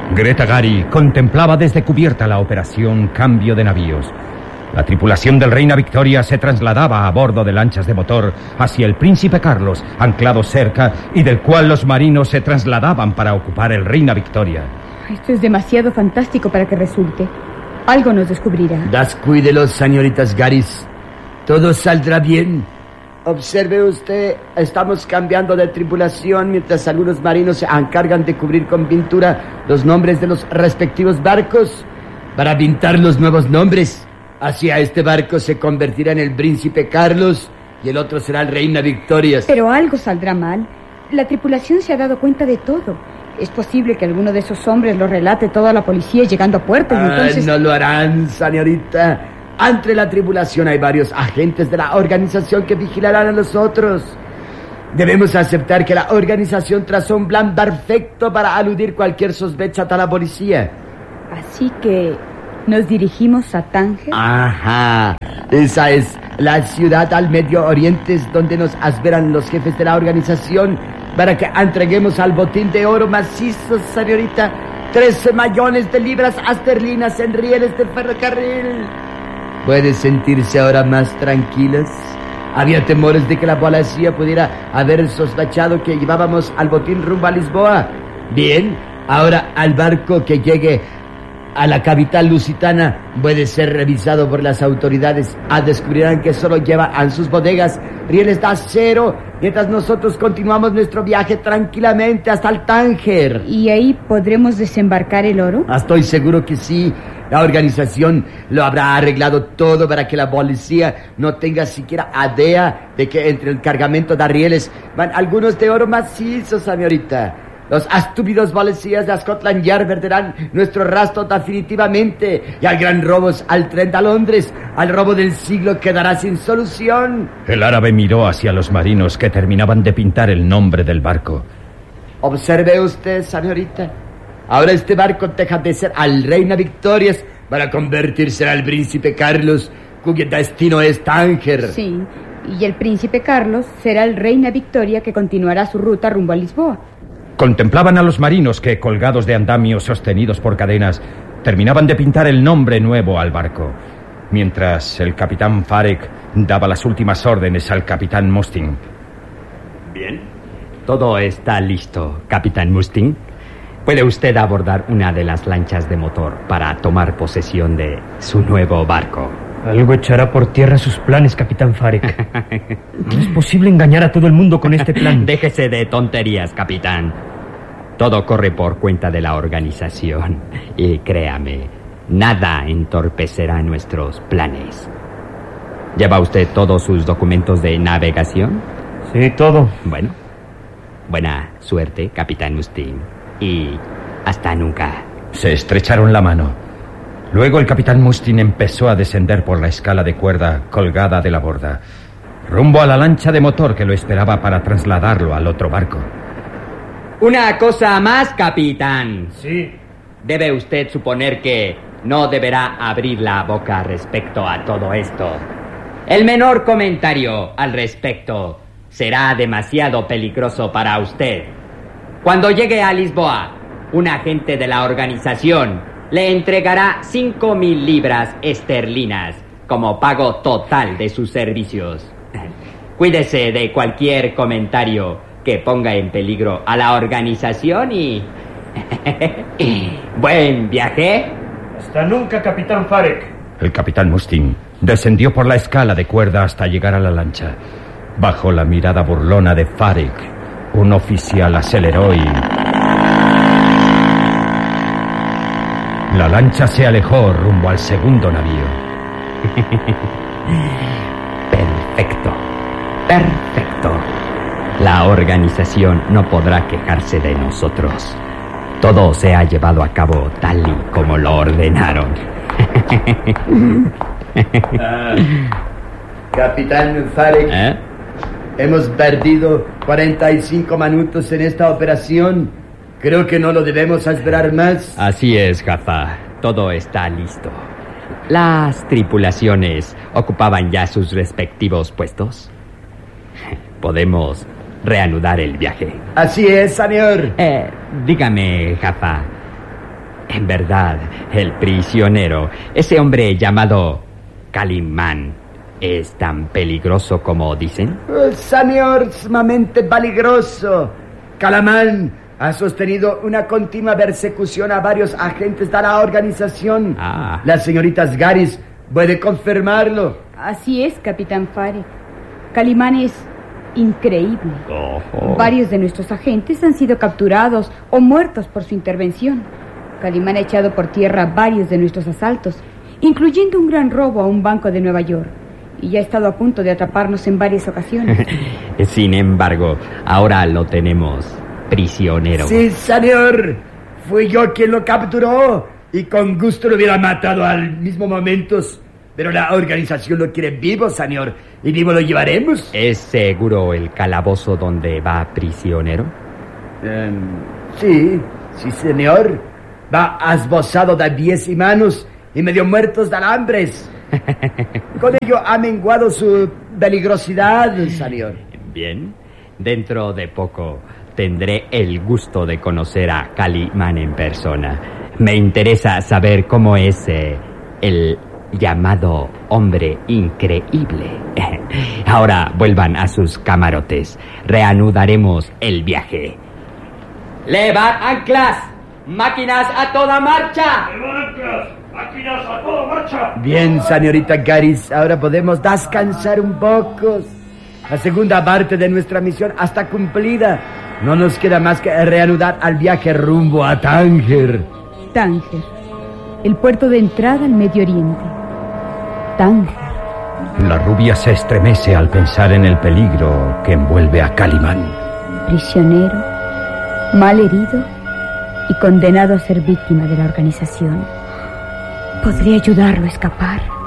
Greta Gary contemplaba desde cubierta la operación Cambio de Navíos. La tripulación del Reina Victoria se trasladaba a bordo de lanchas de motor hacia el Príncipe Carlos, anclado cerca, y del cual los marinos se trasladaban para ocupar el Reina Victoria. Esto es demasiado fantástico para que resulte. Algo nos descubrirá. Descuídelos, señoritas Garis. Todo saldrá bien. Observe usted, estamos cambiando de tripulación mientras algunos marinos se encargan de cubrir con pintura los nombres de los respectivos barcos para pintar los nuevos nombres. Así a este barco se convertirá en el Príncipe Carlos y el otro será el Reina Victoria. Pero algo saldrá mal. La tripulación se ha dado cuenta de todo. Es posible que alguno de esos hombres lo relate todo a la policía llegando a puerto y entonces... No lo harán, señorita. Entre la tripulación hay varios agentes de la organización que vigilarán a los otros. Debemos aceptar que la organización trazó un plan perfecto para eludir cualquier sospecha a la policía. Así que nos dirigimos a Tánger. Ajá. Esa es la ciudad al Medio Oriente donde nos esperan los jefes de la organización para que entreguemos al botín de oro macizo, señorita, 13 millones de libras esterlinas en rieles de ferrocarril. ¿Puede sentirse ahora más tranquilas? Había temores de que la policía pudiera haber sospechado que llevábamos al botín rumbo a Lisboa. Bien, ahora al barco que llegue a la capital lusitana puede ser revisado por las autoridades. Descubrirán que solo lleva en sus bodegas rieles de acero, mientras nosotros continuamos nuestro viaje tranquilamente hasta el Tánger. ¿Y ahí podremos desembarcar el oro? Estoy seguro que sí. La organización lo habrá arreglado todo para que la policía no tenga siquiera idea de que entre el cargamento de rieles van algunos de oro macizo, señorita. Los estúpidos policías de Scotland Yard perderán nuestro rastro definitivamente y al gran robo al tren de Londres, al robo del siglo, quedará sin solución. El árabe miró hacia los marinos que terminaban de pintar el nombre del barco. Observe usted, señorita. Ahora este barco deja de ser al Reina Victoria para convertirse al Príncipe Carlos, cuyo destino es Tánger. Sí, y el Príncipe Carlos será el Reina Victoria que continuará su ruta rumbo a Lisboa. Contemplaban a los marinos que, colgados de andamios sostenidos por cadenas, terminaban de pintar el nombre nuevo al barco, mientras el capitán Farek daba las últimas órdenes al capitán Mustin. Bien, todo está listo, capitán Mustin. Puede usted abordar una de las lanchas de motor para tomar posesión de su nuevo barco. Algo echará por tierra sus planes, capitán Farek. No es posible engañar a todo el mundo con este plan. Déjese de tonterías, capitán. Todo corre por cuenta de la organización. Y créame, nada entorpecerá nuestros planes. ¿Lleva usted todos sus documentos de navegación? Sí, todo. Bueno, buena suerte, capitán Mustin. Y hasta nunca. Se estrecharon la mano. Luego el capitán Mustin empezó a descender por la escala de cuerda colgada de la borda, rumbo a la lancha de motor que lo esperaba para trasladarlo al otro barco. Una cosa más, capitán. Sí. Debe usted suponer que no deberá abrir la boca respecto a todo esto. El menor comentario al respecto será demasiado peligroso para usted. Cuando llegue a Lisboa, un agente de la organización le entregará 5,000 libras esterlinas como pago total de sus servicios. Cuídese de cualquier comentario que ponga en peligro a la organización y... ¡Buen viaje! Hasta nunca, capitán Farek. El capitán Mustin descendió por la escala de cuerda hasta llegar a la lancha. Bajo la mirada burlona de Farek, un oficial aceleró y... la lancha se alejó rumbo al segundo navío. Perfecto. Perfecto. La organización no podrá quejarse de nosotros. Todo se ha llevado a cabo tal y como lo ordenaron. Capitán Farek, hemos perdido 45 minutos en esta operación. Creo que no lo debemos esperar más. Así es, Jaffa. Todo está listo. Las tripulaciones ocupaban ya sus respectivos puestos. Podemos reanudar el viaje. Así es, señor. Dígame, Jaffa, En verdad, el prisionero, ese hombre llamado Calimán, ¿es tan peligroso como dicen? Señor, sumamente peligroso. Calimán ha sostenido una continua persecución a varios agentes de la organización. La señorita Garis puede confirmarlo. Así es, capitán Farek. Calimán es increíble. Varios de nuestros agentes han sido capturados o muertos por su intervención. Calimán ha echado por tierra varios de nuestros asaltos, incluyendo un gran robo a un banco de Nueva York. Y ya ha estado a punto de atraparnos en varias ocasiones. Sin embargo, ahora lo tenemos prisionero. Sí, señor. Fui yo quien lo capturó y con gusto lo hubiera matado al mismo momento. Pero la organización lo quiere vivo, señor, y vivo lo llevaremos. ¿Es seguro el calabozo donde va prisionero? Sí, señor. Va esbozado de pies y manos y medio muertos de alambres. Con ello ha menguado su peligrosidad, señor. Bien, dentro de poco tendré el gusto de conocer a Calimán en persona. Me interesa saber cómo es el llamado hombre increíble. Ahora vuelvan a sus camarotes. Reanudaremos el viaje. ¡Levad anclas! ¡Máquinas a toda marcha! ¡Levad anclas! ¡Máquinas a toda marcha! Bien, señorita Garis, ahora podemos descansar un poco. La segunda parte de nuestra misión está cumplida. No nos queda más que reanudar al viaje rumbo a Tánger. Tánger, el puerto de entrada al Medio Oriente. Tánger. La rubia se estremece al pensar en el peligro que envuelve a Calimán. Prisionero, mal herido y condenado a ser víctima de la organización. Podría ayudarlo a escapar.